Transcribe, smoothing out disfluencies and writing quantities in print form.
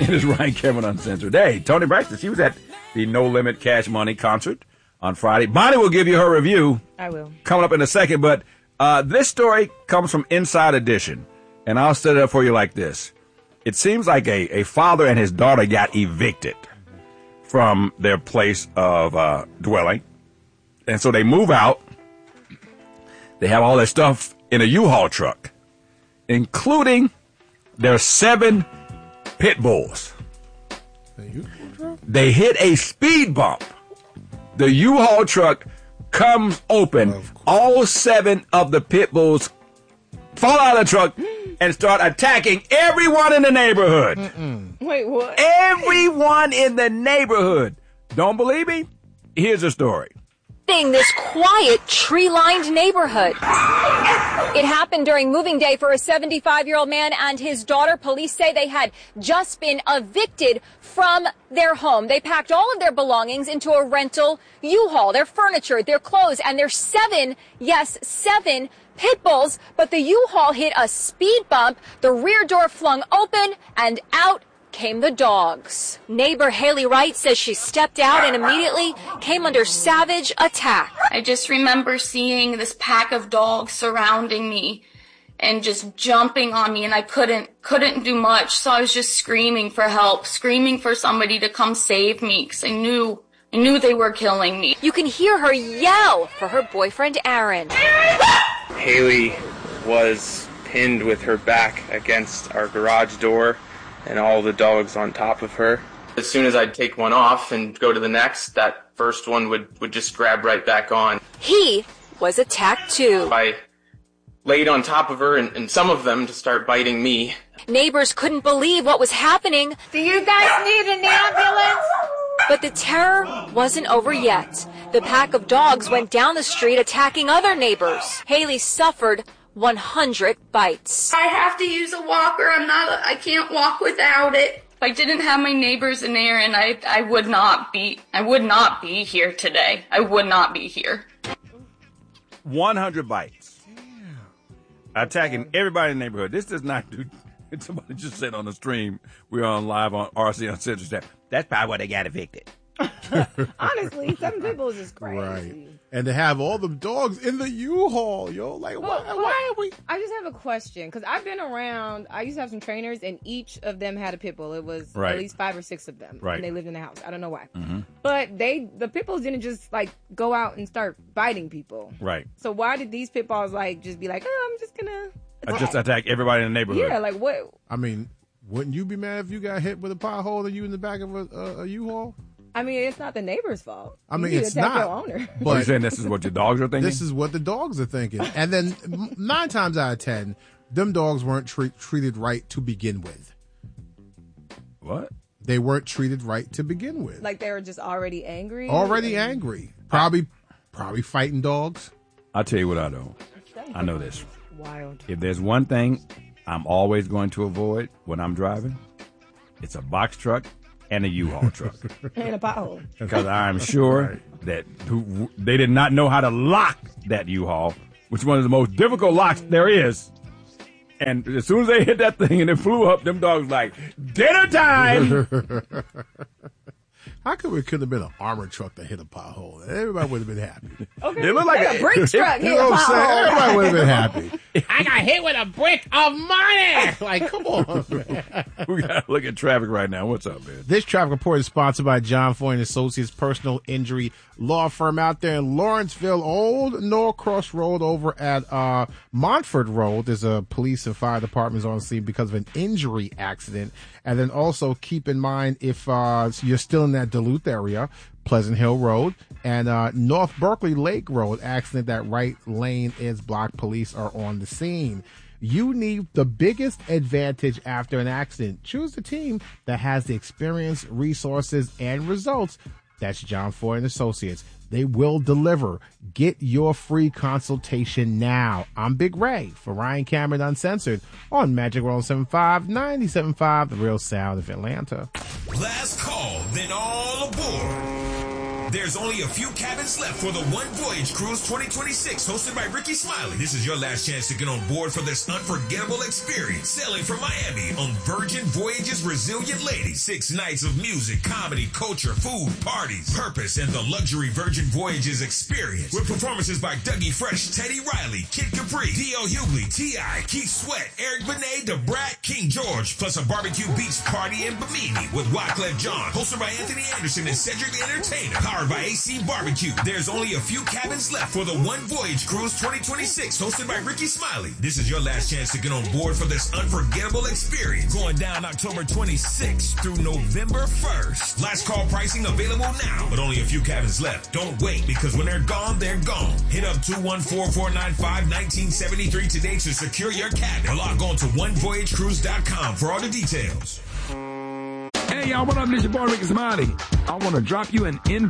It is Ryan Cameron Uncensored. Hey, Toni Braxton, she was at the No Limit Cash Money concert on Friday. Bonnie will give you her review. I will. Coming up in a second, but this story comes from Inside Edition, and I'll set it up for you like this. It seems like a father and his daughter got evicted from their place of dwelling, and so they move out. They have all their stuff in a U-Haul truck, including their 7 pit bulls. They hit a speed bump. The U-Haul truck comes open. All 7 of the pit bulls fall out of the truck and start attacking everyone in the neighborhood. Wait, what? Everyone in the neighborhood. Don't believe me? Here's the story. This quiet, tree-lined neighborhood. It happened during moving day for a 75-year-old man and his daughter. Police say they had just been evicted from their home. They packed all of their belongings into a rental U-Haul, their furniture, their clothes, and their 7 pit bulls. But the U-Haul hit a speed bump. The rear door flung open, and out came the dogs. Neighbor Haley Wright says she stepped out and immediately came under savage attack. I just remember seeing this pack of dogs surrounding me and just jumping on me, and I couldn't do much, so I was just screaming for help, screaming for somebody to come save me, because I knew they were killing me. You can hear her yell for her boyfriend Aaron. Haley was pinned with her back against our garage door, and all the dogs on top of her. As soon as I'd take one off and go to the next, that first one would just grab right back on. He was attacked too. I laid on top of her, and some of them to start biting me. Neighbors couldn't believe what was happening. Do you guys need an ambulance? But the terror wasn't over yet. The pack of dogs went down the street attacking other neighbors. Haley suffered 100 bites. I have to use a walker. I can't walk without it. If I didn't have my neighbors and Aaron, I would not be here today. I would not be here. 100 bites. Attacking everybody in the neighborhood. This does not do. Somebody just said on the stream, we're on live on RC Uncensored. That's probably why they got evicted. Honestly, 7 pit bulls is crazy. Right. And to have all the dogs in the U-Haul, yo. Like, why are we? I just have a question, because I've been around, I used to have some trainers, and each of them had a pit bull. It was at least 5 or 6 of them. Right. And they lived in the house. I don't know why. Mm-hmm. But the pit bulls didn't just, like, go out and start biting people. Right. So why did these pit bulls, like, just be like, oh, I'm just gonna attack. Just attack everybody in the neighborhood. Yeah, like, what? I mean, wouldn't you be mad if you got hit with a pothole and you in the back of a U-Haul? I mean, it's not the neighbor's fault. I mean, you it's attack not. Your owner. But you're saying this is what your dogs are thinking? This is what the dogs are thinking. And then 9 times out of 10, them dogs weren't treated right to begin with. What? They weren't treated right to begin with. Like they were just already angry? Already angry. Probably fighting dogs. I'll tell you what I know. I know this. Wild. If there's one thing I'm always going to avoid when I'm driving, it's a box truck and a U-Haul truck. And a pothole. Because I'm sure that they did not know how to lock that U-Haul, which is one of the most difficult locks there is. And as soon as they hit that thing and it flew up, them dogs like, dinner time! How come it couldn't have been an armored truck that hit a pothole? Everybody would have been happy. Okay. It looked like a brick truck. You know what I'm saying? Everybody would have been happy. I got hit with a brick of money. Like, come on, man. We got to look at traffic right now. What's up, man? This traffic report is sponsored by John Foy & Associates, personal injury law firm out there in Lawrenceville, Old Norcross Road over at Montford Road. There's a police and fire departments on scene because of an injury accident. And then also keep in mind, if you're still in that Duluth area, Pleasant Hill Road and North Berkeley Lake Road, accident that right lane is blocked. Police are on the scene. You need the biggest advantage after an accident. Choose the team that has the experience, resources, and results. That's John Foy & Associates. They will deliver. Get your free consultation now. I'm Big Ray for Ryan Cameron Uncensored on Magic 107.5, 97.5, The Real Sound of Atlanta. Last call, then all aboard. There's only a few cabins left for the One Voyage Cruise 2026, hosted by Ricky Smiley. This is your last chance to get on board for this unforgettable experience. Sailing from Miami on Virgin Voyages Resilient Lady. 6 nights of music, comedy, culture, food, parties, purpose, and the luxury Virgin Voyages experience. With performances by Dougie Fresh, Teddy Riley, Kid Capri, D.L. Hughley, T.I., Keith Sweat, Eric Benet, Da Brat, King George, plus a barbecue beach party in Bimini with Wyclef Jean, hosted by Anthony Anderson and Cedric the Entertainer, powered by AC Barbecue. There's only a few cabins left for the One Voyage Cruise 2026, hosted by Ricky Smiley. This is your last chance to get on board for this unforgettable experience. Going down October 26th through November 1st. Last call pricing available now, but only a few cabins left. Don't wait, because when they're gone, they're gone. Hit up 214-495-1973 today to secure your cabin. Or log on to onevoyagecruise.com for all the details. Hey, y'all, what up? This your boy Ricky Smiley. I want to drop you an